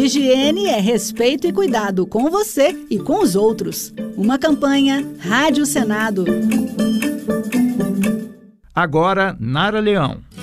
Higiene é respeito e cuidado com você e com os outros. Uma campanha Rádio Senado. Agora, Nara Leão.